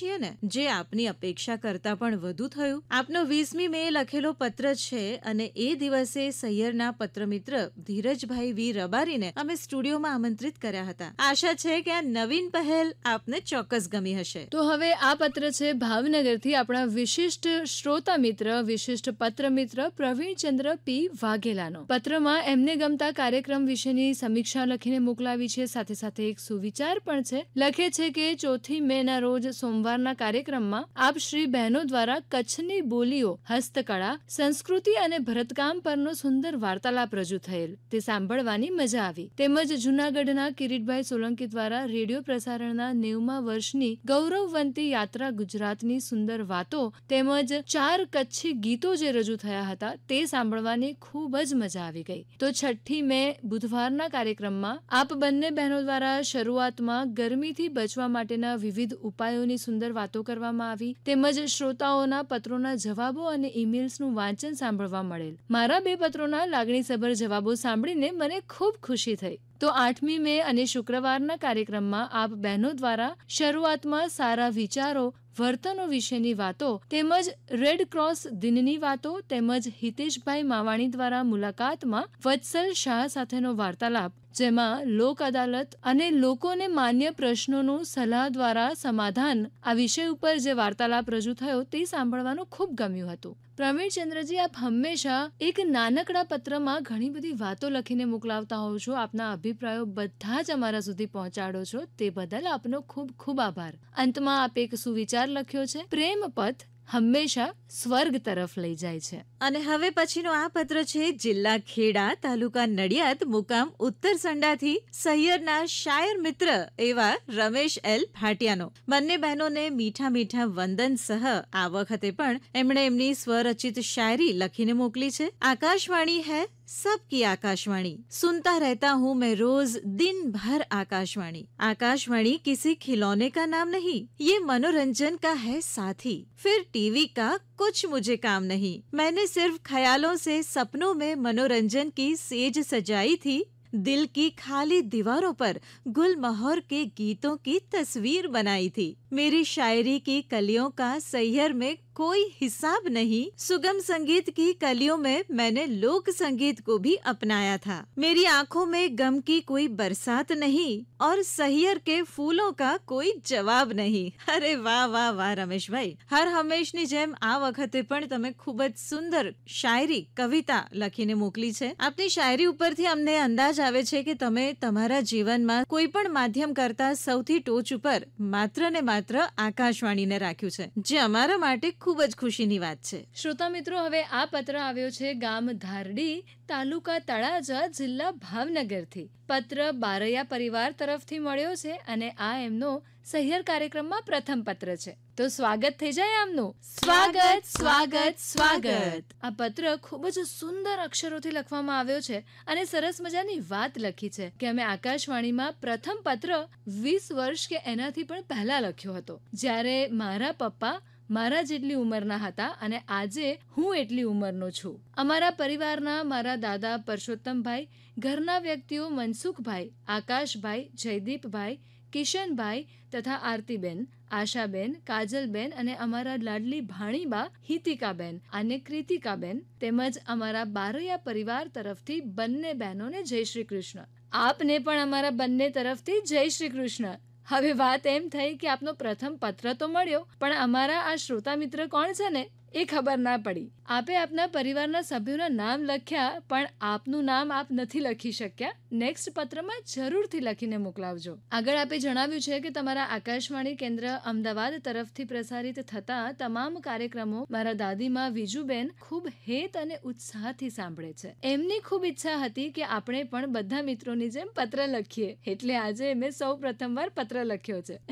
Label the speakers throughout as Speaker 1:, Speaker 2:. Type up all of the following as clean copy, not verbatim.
Speaker 1: છીએ ને, જે આપની અપેક્ષા કરતા પણ વધુ થયું. આપનો 20મી મે લખેલો પત્ર છે અને એ દિવસે સૈયરના પત્રમિત્ર ધીરજભાઈ વી રબારીને અમે સ્ટુડિયોમાં આમંત્રિત કર્યા હતા. આશા છે કે આ નવીન પહેલ આપને ચોક્કસ ગમી હશે.
Speaker 2: તો હવે આ પત્ર છે ભાવનગરથી આપણા વિશિષ્ટ શ્રોતા મિત્ર, વિશિષ્ટ પત્ર મિત્ર પ્રવીણચંદ્ર પી વાઘેલાનો. પત્રમાં એમને ગમતા કાર્યક્રમ વિશેની સમીક્ષા લખીને મોકલાવી છે. સાથે સાથે એક સુવિચાર પણ છે. લખે છે કે 4 મે ના રોજ સોમવારના કાર્યક્રમમાં આપ શ્રી બહેનો દ્વારા કચ્છની બોલીઓ, હસ્તકળા, સંસ્કૃતિ અને ભરતકામ પરનો સુંદર વાર્તાલાપ રજૂ થયેલ, તે સાંભળવાની મજા આવી. તેમજ જૂનાગઢના કિરીટભાઈ સોલંકી દ્વારા રેડિયો પ્રસારણના 90મા વર્ષની ગૌરવવંતી યાત્રા ગુજરાતની સુંદર વાતો તેમજ 4 કચ્છી ગીતો જે રજૂ થયા હતા તે સાંભળવાની ખૂબ જ મજા આવી ગઈ. તો 6 મે બુધવારના કાર્યક્રમમાં આપ બંને બહેનો દ્વારા શરૂઆતમાં ગરમીથી બચવા માટેના વિવિધ ઉપાયોની સુંદર વાતો કરવામાં આવી. તેમજ શ્રોતાઓના પત્રોના જવાબો અને ઈમેલ્સનું વાંચન સાંભળવા મળેલ. મારા 2 પત્રોના લાગણીસભર જવાબો સાંભળીને મને ખૂબ ખુશી થઈ. તો 8મી મે અને શુક્રવારના કાર્યક્રમમાં આપ બહેનો દ્વારા શરૂઆતમાં સારા વિચારો, વર્તનો વિશેની વાતો તેમજ રેડ ક્રોસ દિનની વાતો તેમજ હિતેશભાઈ માવાણી દ્વારા મુલાકાતમાં વત્સલ શાહ સાથેનો વાર્તાલાપ, જેમાં લોક અદાલત અને લોકોને માન્ય પ્રશ્નોનું સલાહ દ્વારા સમાધાન, આ વિષય ઉપર જે વાર્તાલાપ રજૂ થયો તે સાંભળવાનું ખૂબ ગમ્યું હતું. પ્રવીણચંદ્રજી, આપ હંમેશા એક નાનકડા પત્રમાં ઘણી બધી વાતો લખીને મોકલાવતા હોવ છો. આપના અભિપ્રાયો બધા જ અમારા સુધી પહોંચાડો છો, તે બદલ આપનો ખૂબ ખૂબ આભાર. અંતમાં આપ એક સુવિચાર લખ્યો છે, પ્રેમ પથ હંમેશા સ્વર્ગ તરફ લઈ જાય છે.
Speaker 1: અને હવે પછીનો આ પત્ર છે જિલ્લા ખેડા, તાલુકા નડિયાદ, મુકામ ઉત્તર સંડાથી સૈયરના શાયર મિત્ર એવા રમેશ એલ ભાટિયાનો. બંને બહેનોને મીઠા મીઠા વંદન સહ આ વખતે પણ એમણે એમની સ્વરચિત શાયરી લખીને મોકલી છે. આકાશવાણી હૈ सबकी आकाशवाणी, सुनता रहता हूँ मैं रोज दिन भर आकाशवाणी. आकाशवाणी किसी खिलौने का नाम नहीं, ये मनोरंजन का है साथी. फिर टीवी का कुछ मुझे काम नहीं, मैंने सिर्फ ख्यालों से सपनों में मनोरंजन की सेज सजाई थी. दिल की खाली दीवारों पर गुलमोहर के गीतों की तस्वीर बनाई थी. मेरी शायरी की कलियों का सैयर में कोई हिसाब नहीं. सुगम संगीत की कलियों में मैंने लोक संगीत को भी अपनाया था. मेरी आंखों में गम की कोई बरसात नहीं और सैयर के फूलों का कोई जवाब नहीं. अरे वाह वाह वाह રમેશભાઈ, હર હંમેશની જેમ આ વખતે પણ તમે ખૂબ જ સુંદર શાયરી, કવિતા લખીને મોકલી છે. આપની શાયરી ઉપરથી અમને અંદાજ આવે છે કે તમે તમારા જીવનમાં કોઈ પણ માધ્યમ કરતા સૌથી ટોચ ઉપર માત્ર ને માત્ર આકાશવાણીને રાખ્યું છે, જે અમારા માટે ખૂબ જ ખુશીની વાત છે.
Speaker 2: શ્રોતા મિત્રો, હવે આ પત્ર આવ્યો છે ગામ ધારડી, તાલુકા તળાજા, જિલ્લા ભાવનગરથી. પત્ર બારૈયા પરિવાર તરફથી મળ્યો છે અને આ એમનો સહિયર કાર્યક્રમમાં પ્રથમ પત્ર છે. તો સ્વાગત થઈ જાય આમનું. સ્વાગત સ્વાગત સ્વાગત. આ પત્ર ખૂબ જ સુંદર અક્ષરોથી લખવામાં આવ્યો છે અને સરસ મજાની વાત લખી છે કે અમે આકાશવાણીમાં પ્રથમ પત્ર 20 વર્ષ કે એનાથી પણ પહેલા લખ્યો હતો, જ્યારે મારા પપ્પા મારા જેટલી ઉંમરના હતા અને આજે હું એટલી ઉંમરનો છું. અમારા પરિવારના મારા દાદા પરસોત્તમભાઈ, ઘરના વ્યક્તિઓ મનસુખભાઈ, આકાશભાઈ, જયદીપભાઈ, કિશનભાઈ તથા આરતીબેન, આશાબેન, કાજલબેન અને અમારા લાડલી ભાણીબા હિતિકાબેન અને કૃતિકાબેન તેમજ અમારા બારૈયા પરિવાર તરફથી બંને બહેનોને જય શ્રી કૃષ્ણ. આપને પણ અમારા બંને તરફથી જય શ્રી કૃષ્ણ. હવે વાત એમ થઈ કે આપનો પ્રથમ પત્ર તો મળ્યો, પણ અમારા આ શ્રોતા મિત્ર કોણ છે ને એ ખબર ના પડી. આપે આપના પરિવારના સભ્યોના નામ લખ્યા, પણ આપનું નામ આપ નથી લખી શક્યા. નેક્સ્ટ પત્રમાં જરૂરથી લખીને મોકલાવજો. આગળ આપે જણાવ્યું છે કે તમારા આકાશવાણી કેન્દ્ર અમદાવાદ તરફથી પ્રસારિત થતા તમામ કાર્યક્રમો મારા દાદીમાં વિજુબેન ખૂબ હેત અને ઉત્સાહથી સાંભળે છે. એમની ખૂબ ઈચ્છા હતી કે આપણે પણ બધા મિત્રોની જેમ પત્ર લખીએ, એટલે આજે મેં સૌ પ્રથમવાર પત્ર લખ્યો છે.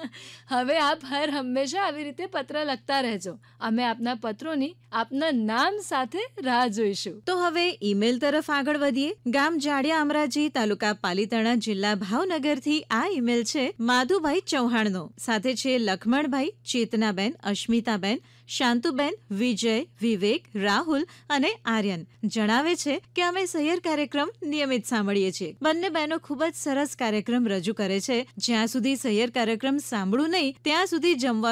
Speaker 2: હવે આપ હર હંમેશા આવી રીતે પત્ર લખતા રહેજો. અમે આપના પત્રોની આપના નામ સાથે રાહ જોઈશું.
Speaker 1: તો હવે ઈમેલ તરફ આગળ વધીએ. ગામ જાડિયા અમરાજી, તાલુકા પાલીતાણા, જિલ્લા ભાવનગરથી આ ઈમેલ છે માધુભાઈ ચૌહાણનો. સાથે છે લખમણભાઈ, ચેતનાબેન, અશ્મિતાબેન, શાંતુબેન, વિજય, વિવેક, રાહુલ અને આર્યન. જણાવે છે કે અમે સહિયર કાર્યક્રમ નિયમિત સાંભળીએ છીએ. બંને બહેનો ખૂબ જ સરસ કાર્યક્રમ રજૂ કરે છે. જ્યાં સુધી સહિયર કાર્યક્રમ સાંભળું નહીં ત્યાં સુધી જમવા